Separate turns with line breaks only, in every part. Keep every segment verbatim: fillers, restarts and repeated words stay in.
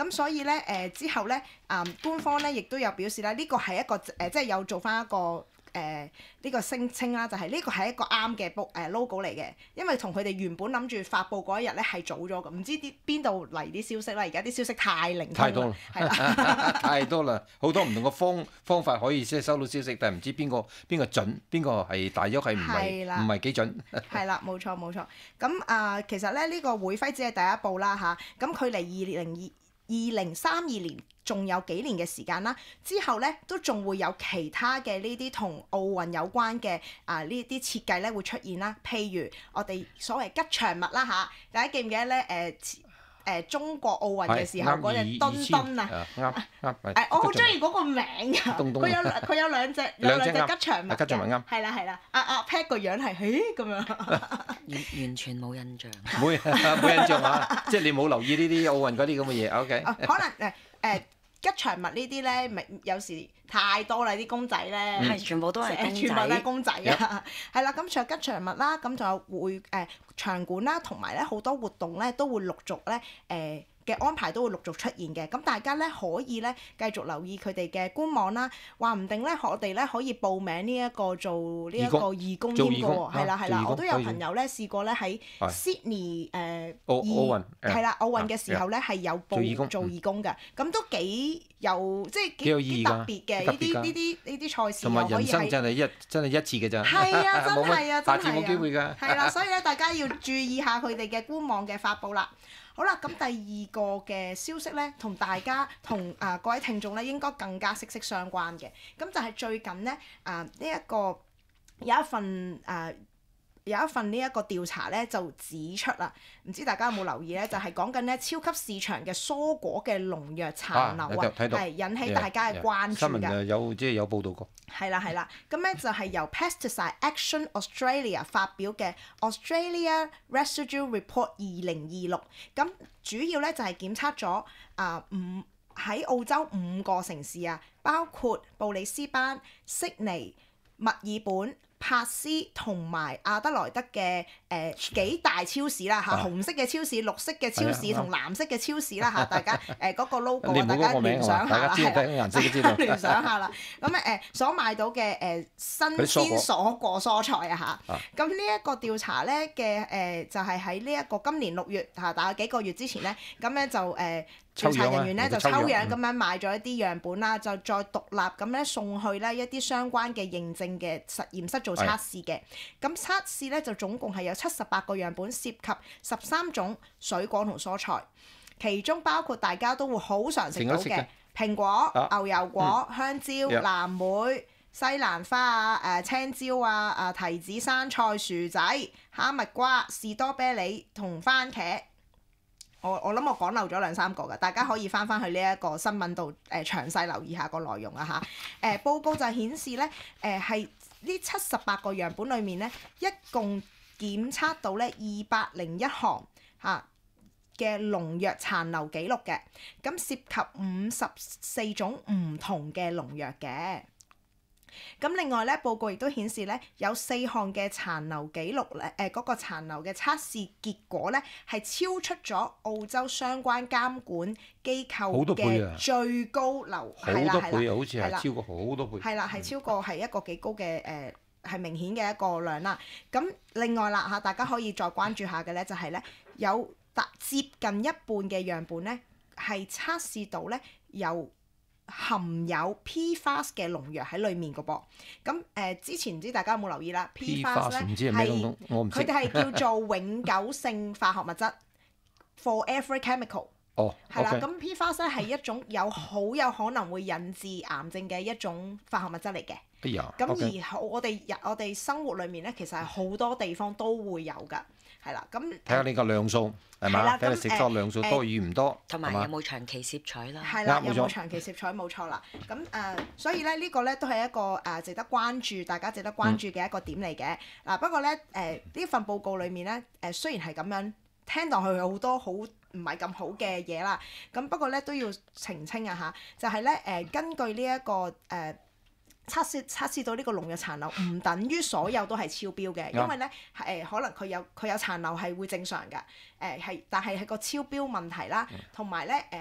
咁所以咧誒、呃、之後咧啊、呃、官方咧亦都有表示咧，呢個係一個誒、呃、即係有做翻一個。誒呢、呃這個聲稱啦，就係、是、呢個係一個啱嘅 book 誒 logo 嚟嘅，因為同佢哋原本諗住發布嗰一日咧係早咗嘅，唔知啲邊度嚟啲消息啦，而家啲消息太靈通
太多啦，
係啦，
太多啦，好多唔同嘅方方法可以即係收到消息，但係唔知邊個邊個準，邊個係大約係唔係唔係幾準？
係啦，冇錯冇錯。咁啊、呃，其實咧呢、這個會徽只係第一步啦嚇，咁、啊、距離二零二二零三二年仲有幾年嘅時間啦，之後咧都仲會有其他嘅呢啲同奧運有關嘅啊呢啲設計咧會出現啦，譬如我哋所謂吉祥物啦嚇，大家記唔記得咧誒誒中國奧運嘅時候嗰隻墩墩啊？
啱啱
誒，我好中意嗰個名㗎，佢有佢有兩隻有兩隻吉祥物
吉祥物啱，
係啦係啦，阿阿 Pat 個樣係誒咁樣，
完完全冇印象，
冇冇印象啊！即係你冇留意呢啲奧運嗰啲咁嘅嘢，OK？
可能誒誒。吉祥物呢啲咧，咪有時太多啦！啲公仔咧，
係、嗯、全部都係公仔，
全部都係公仔啊！係啦，咁除咗吉祥物啦，咁仲有會誒、呃、場館啦，同埋咧好多活動咧都會陸續咧誒。呃嘅安排都會陸續出現嘅，咁大家咧可以咧繼續留意佢哋嘅官網啦，話唔定咧我哋咧可以報名呢一個做呢一個義工添㗎喎，係啦係啦，我都有朋友咧試過咧喺 Sydney 誒
奧奧運
係啦奧運嘅時候咧係有報做義工嘅，咁都幾有即係幾有意義特別嘅呢啲呢啲呢啲賽事，
同埋人生真係一真係一次嘅咋，
係啊真係啊真係啊，
下次冇機會㗎，
係啦，所以咧大家要注意下佢哋嘅官網嘅發布啦。好啦，咁第二個嘅消息咧，同大家同啊、呃、各位聽眾咧應該更加息息相關嘅，咁就係最近咧啊呢一個有一份啊。呃有一份呢一個調查咧就指出啦，唔知大家有冇留意咧？就係講緊咧超級市場嘅蔬果嘅農藥殘留啊，係引起大家嘅關注㗎。
新聞有即係有報導過。
係啦係啦，咁咧就係由 Pesticide Action Australia 發表嘅 Australia Residue Report 二零二六，咁主要咧就係檢測咗啊五喺澳洲五個城市啊，包括布里斯班、悉尼、墨爾本、珀斯同埋亞德萊德嘅誒、呃、幾大超市啦嚇，紅色嘅超市、綠色嘅超市同藍色嘅超市啦嚇，大家誒嗰、呃那個 logo 大家聯想下啦，係啦，聯想下啦。咁誒誒所買到嘅誒、呃、新鮮蔬果蔬菜啊嚇，咁呢一個調查咧嘅誒就係喺呢一個今年六月嚇，大概幾個月之前咧，咁咧就誒。呃調查人員咧就抽樣咁樣買咗一啲樣本啦，就再獨立咁咧送去咧一啲相關嘅認證嘅實驗室做測試嘅。咁測試咧就總共係有七十八個樣本，涉及十三種水果同蔬菜，其中包括大家都會好常食到嘅蘋果、啊、牛油果、嗯、香蕉、嗯、藍莓、西蘭花啊、誒、呃、青椒啊、啊提子、生菜、薯仔、哈密瓜、士多啤梨同番茄。我我諗我講漏咗兩三個㗎，大家可以翻翻去呢一個新聞度誒、呃、詳細留意下個內容啊嚇。誒、呃、報告就顯示咧，誒係呢七十八個樣本裡面咧，一共檢測到咧二百零一項嚇嘅農藥殘留記錄嘅，咁涉及五十四種唔同嘅農藥嘅。咁另外咧，報告亦都顯示咧，有四項嘅殘留記錄咧，誒、呃、嗰、那個殘留嘅測試結果咧，係超出咗澳洲相關監管機構嘅最高流，係啦係啦，
好似係超過好多倍，
係啦係超過係一個幾高嘅誒係明顯嘅一個量啦。咁另外啦嚇，大家可以再關注下嘅咧，就係咧有達接近一半嘅樣本咧係測試到咧有含有 P F A S 嘅農藥喺裡面嘅噃，咁誒、呃、之前唔知大家有冇留意啦 ？P F A S 咧係佢哋係叫做永久性化學物質 ，forever chemical。哦，係啦，咁 P F A S 咧係一種有好有可能會引致癌症嘅一種化學物質嚟嘅。哎呀，咁而我哋日我哋生活裡面咧，其實係好多地方都會有㗎。係啦，咁
睇下你個量數係嘛？睇你食咗量數多與唔多，
同埋有冇長期攝取啦。
係啦，有冇長期攝取冇錯啦。咁誒、呃，所以咧呢個咧都係一個誒、呃、值得關注，大家值得關注嘅一個點嚟嘅。嗱、嗯，不過咧誒呢份報告裡面咧誒、呃、雖然係咁樣聽落去好多好唔係咁好嘅嘢啦，咁不過咧都要澄清啊嚇，就係咧誒根據呢、這、一個誒。呃測試測試到呢個農藥殘留唔等於所有都係超標嘅，因為咧誒、呃、可能佢有佢有殘留係會正常㗎，誒、呃、係但係係個超標問題啦，同埋咧誒係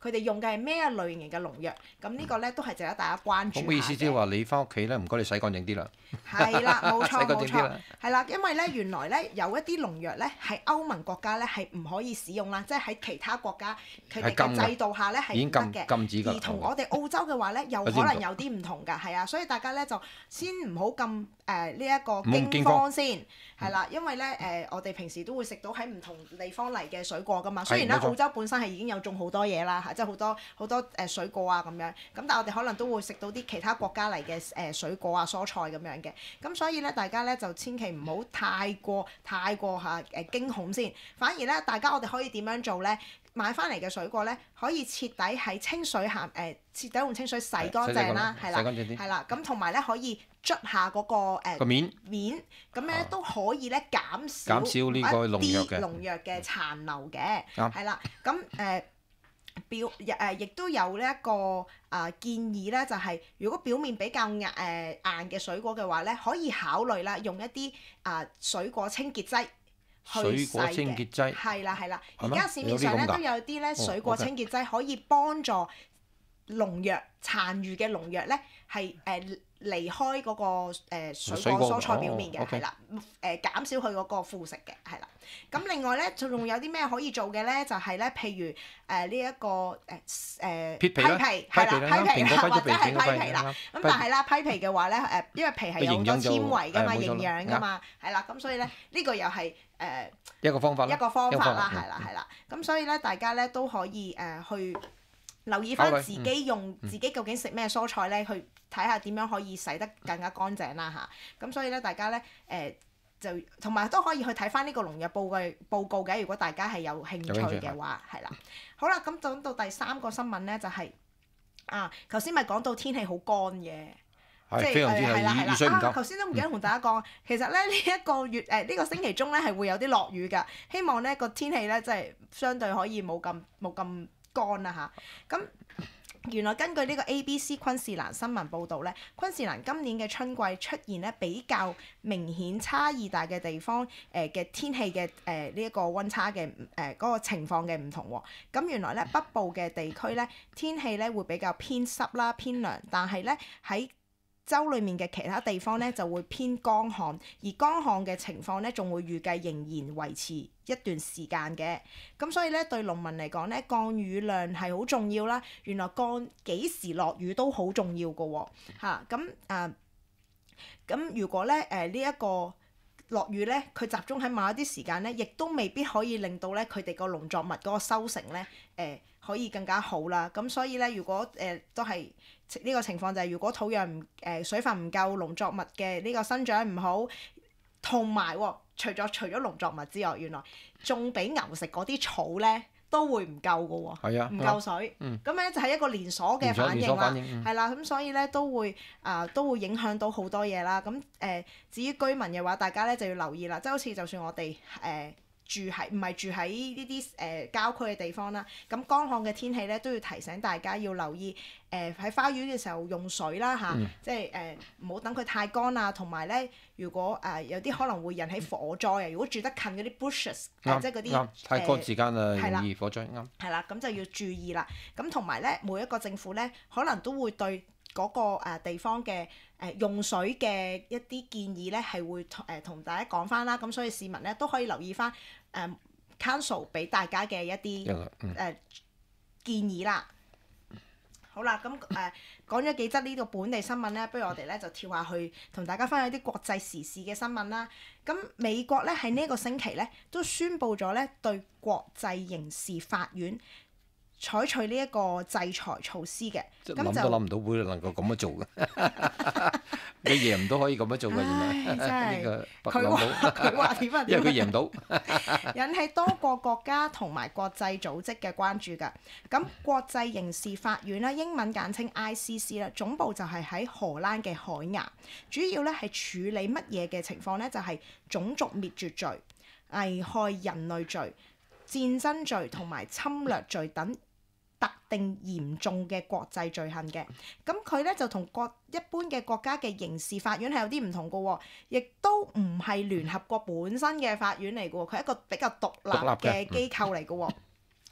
佢哋用嘅係咩類型嘅農藥。咁呢個咧都係值得大家關注下嘅。
咁嘅意思即係話你翻屋企咧，唔該你洗乾淨啲啦。
係啦，冇錯
洗乾淨
冇錯
啲啦，
係啦，因為咧原來咧有一啲農藥咧係歐盟國家咧係唔可以使用啦，即係喺其他國家佢哋
係禁嘅
嘅制度下咧係
已經
唔得
禁
嘅。
禁止㗎。
而同我哋澳洲嘅話咧，又可能有啲唔同㗎，係啊，所以大家咧就先唔好咁誒呢一個驚慌先，係啦，因為咧誒、呃、我哋平時都會食到喺唔同地方嚟嘅水果㗎嘛。雖然咧
冇錯
澳洲本身係已經有種好多嘢啦，係即係好多好多誒水果啊咁樣，咁但係我哋可能都會食到啲其他國家嚟嘅誒水果啊蔬菜咁樣嘅，咁所以咧大家咧就千祈唔好太過太過嚇誒驚恐先，反而咧大家我哋可以點樣做咧？買翻嚟嘅水果咧，可以徹底喺清水鹹誒，徹底用清水洗乾淨啦，係啦，
洗乾淨啲
係啦，咁同埋咧可以捽下嗰個誒
個面
面，咁樣都可以咧減少
減少呢個農藥嘅
一啲農藥嘅殘留嘅，
啱
係啦，咁誒。表誒亦都有呢一個啊建議咧，就係如果表面比較硬誒硬嘅水果嘅話咧，可以考慮啦，用一啲啊水果清潔劑去洗
水果清潔
嘅，
劑
係啦係啦。而
係咩
家市面上咧
有啲咁㗎
都有啲咧水果
OK
清潔劑可以幫助農藥殘餘嘅農藥咧係誒離開嗰個誒水
水果
果蔬菜表面嘅，
哦，OK
係啦，誒減少佢嗰個腐蝕嘅，係啦。咁另外咧，仲有啲咩可以做嘅咧？就係咧，譬如誒呢一個誒誒
撇皮啦
係啦，
批皮啦
批皮
蘋果批咗
或者係
蘋果批
批皮啦。
啱
咁但係啦，批皮嘅話咧誒，因為皮係有好多
個營養就
纖維㗎嘛，營
誒冇錯啦
養㗎嘛，係啦。咁所以咧，呢個又係誒
一個方法啦，
一個方法啦，
嗯
係啦係啦。咁所以咧，大家咧都可以誒去留意翻
考慮
自己用自己究竟食咩蔬菜咧，去睇下點樣可以洗得更加乾淨啦嚇。咁所以咧，大家咧誒。就同埋都可以去睇翻呢個農藥報嘅報告嘅，如果大家係有興趣嘅話，係啦。好啦，咁講到第三個新聞咧，就係、是、啊，頭先咪講到天氣好乾嘅，即係
係非常之
係啦係
係雨水唔
啦。啊，
夠
頭先都唔記得同大家講，其實咧呢一個月誒呢、呢個星期中咧係會有啲落雨㗎，希望咧個天氣咧即係相對可以冇咁冇咁乾啦吓，咁、啊。原來根據呢個 A B C 昆士蘭新聞報導咧，昆士蘭今年嘅春季出現咧比較明顯差異大嘅地方，誒、呃、嘅天氣嘅誒呢一個溫差嘅誒嗰個情況嘅唔同喎。咁原來咧北部嘅地區咧天氣咧會比較偏濕啦、偏涼，但係咧喺州裏面嘅其他地方咧就會偏乾旱，而乾旱嘅情況咧仲會預計仍然維持一段時間嘅。咁所以咧對農民嚟講咧降雨量係好重要啦。原來降幾時落雨都好重要㗎喎嚇。咁誒咁如果咧誒呢一個落雨咧，佢集中喺某一啲時間咧，亦都未必可以令到咧佢哋個農作物嗰個收成咧誒、呃、可以更加好啦。咁所以咧，如果誒、呃、都係呢個情況就係，如果土壤唔誒、呃、水分唔夠，農作物嘅呢個生長唔好，同埋喎除咗除咗農作物之外，原來種俾牛食嗰啲草咧都會唔夠㗎喎，
係啊，
唔夠水，咁咧、嗯、就係一個連鎖嘅反應啦，係啦，咁、嗯、所以咧都會啊、呃、都會影響到好多嘢啦。咁誒、呃、至於居民嘅話，大家咧就要留意啦，即係好似就算我哋誒。呃住喺唔係住喺呢啲誒郊區嘅地方啦，咁乾旱嘅天氣咧都要提醒大家要留意誒喺、呃、花園嘅時候用水啦嚇，
嗯、
即係誒唔好等佢太乾啊，同埋咧如果誒、呃、有啲可能會引起火災啊，如果住得近嗰啲 bushes，、呃、即係嗰啲
太乾時間啊，
係啦
容易火災啱。
係啦，咁就要注意啦。咁同埋咧，每一個政府咧可能都會對嗰個誒地方嘅誒用水嘅一啲建議咧，係會誒同大家講翻啦。咁所以市民咧都可以留意翻誒 Council 俾大家嘅一啲誒、
嗯
呃、建議啦。好啦，咁誒講咗幾則呢個本地新聞咧，不如我哋咧就跳下去同大家分享一啲國際時事嘅新聞啦。咁美國咧喺呢個星期咧都宣布咗咧對國際刑事法院採取呢一個制裁措施嘅，咁就
諗都諗唔到會能夠咁樣做嘅，你贏唔到可以咁樣做嘅，原來呢個
佢話佢話點啊？
因為佢贏唔到，
引起多個國家同埋國際組織嘅關注㗎。咁國際刑事法院咧，英文簡稱 I C C 啦，總部就係喺荷蘭嘅海牙，主要咧係處理乜嘢嘅情況咧？就係種族滅絕罪、危害人類罪、戰爭罪同埋侵略罪等特定嚴重嘅國際罪行嘅，咁佢咧就同國一般嘅國家嘅刑事法院係有啲唔同嘅喎，亦都唔係聯合國本身嘅法院嚟嘅喎，佢係一個比較獨立嘅機構嚟嘅喎。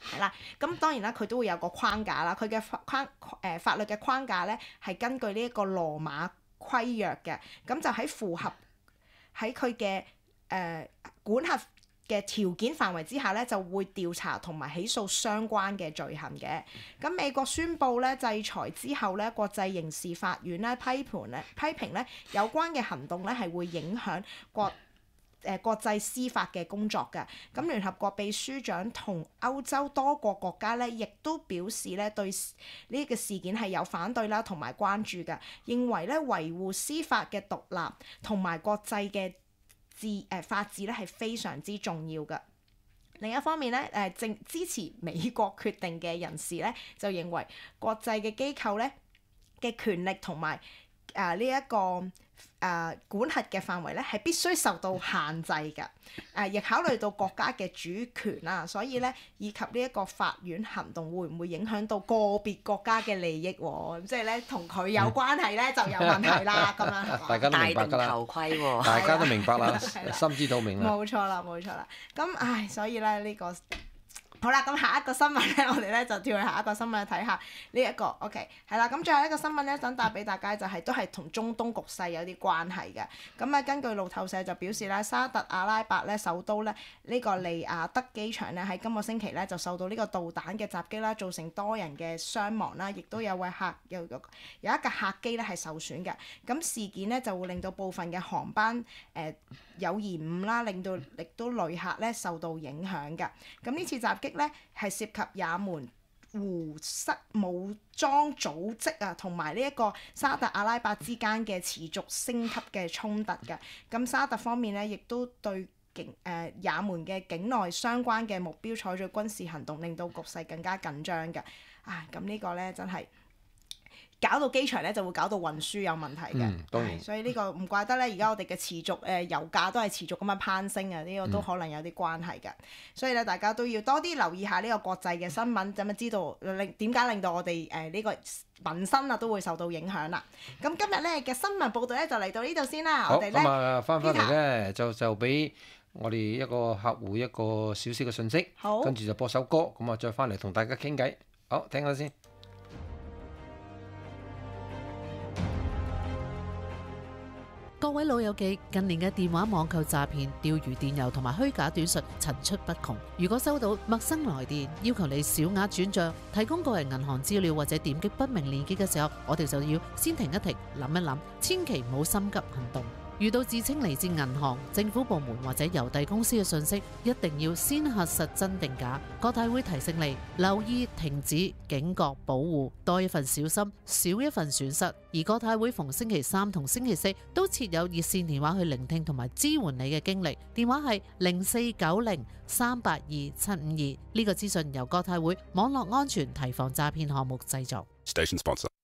係啦，咁當然啦，佢都會有個框架啦。佢嘅框誒、呃、法律嘅框架咧，係根據呢一個羅馬規約嘅，咁就喺符合喺佢嘅誒管轄嘅條件範圍之下咧，就會調查同埋起訴相關嘅罪行嘅。咁美國宣布咧制裁之後咧，國際刑事法院咧批判咧批評咧有關嘅行動咧係會影響國誒、呃、國際司法嘅工作嘅。咁聯合國秘書長同歐洲多個國家咧，亦都表示咧對呢個事件係有反對啦，同埋關注嘅，認為咧維護司法嘅獨立同埋國際嘅治誒法治咧係非常之重要嘅。另一方面咧，誒正支持美國決定嘅人士咧，就認為國際嘅機構咧嘅權力同埋誒呢一個誒、呃、管轄嘅範圍咧係必須受到限制嘅。誒、呃、亦考慮到國家嘅主權啦，所以咧以及呢一個法院行動會唔會影響到個別國家嘅利益喎？即係咧同佢有關係咧就有問題啦，咁樣
大家都明白㗎啦，
頭盔喎，
大家都明白啦，心知肚明啦。
冇錯啦，冇錯啦。咁唉，所以咧呢、這個。好啦，咁下一個新聞咧，我哋咧就跳去下一個新聞睇下呢一個 OK 係啦。咁最後一個新聞咧，想帶俾大家就係、是、都係同中東局勢有啲關係嘅。咁啊，根據路透社就表示咧，沙特阿拉伯咧首都咧呢、這個利雅德機場咧喺今個星期咧就受到呢個導彈嘅襲擊啦，造成多人嘅傷亡啦，亦都有位客有有有一架客機咧係受損嘅。咁事件咧就會令到部分嘅航班誒、呃、有延誤啦，令到亦都旅客咧受到影響嘅。咁呢次襲擊咧係涉及也門胡塞武裝組織啊，同埋呢一個沙特阿拉伯之間嘅持續升級嘅衝突嘅。咁沙特方面咧，亦都對境誒、呃、也門嘅境內相關嘅目標採取軍事行動，令到局勢更加緊張嘅。啊，咁呢個咧真係〜搞到機場咧就會搞到運輸有問題嘅、
嗯，當然。
所以呢個唔怪得咧，而家我哋嘅持續誒、呃、油價都係持續咁樣攀升啊！呢、這個都可能有啲關係嘅。嗯、所以咧，大家都要多啲留意下呢個國際嘅新聞，咁啊知道令點解令到我哋誒呢個民生啊都會受到影響啦。咁今日咧嘅新聞報導咧就嚟到呢度先啦。
好，
我哋咧
咁啊翻返嚟咧就就俾我哋一個客戶一個少少嘅信息，
好，
跟住就播首歌，咁啊再翻嚟同大家傾偈。好，聽下先。
各位老友記，近年嘅電話網購詐騙、釣魚電郵同埋虛假短訊層出不窮。如果收到陌生來電要求你小額轉賬、提供個人銀行資料或者點擊不明鏈接嘅時候，我哋就要先停一停，諗一諗，千祈唔好心急行動。遇到自稱嚟自銀行、政府部門或者郵遞公司嘅信息，一定要先核實真定假。國泰會提醒你留意、停止、警覺、保護，多一份小心，少一份損失。而國泰會逢星期三同星期四都設有熱線電話去聆聽同埋支援你嘅經歷，電話係零四九零三八二七五二。呢個資訊由國泰會網絡安全提防詐騙項目製作。Station sponsor。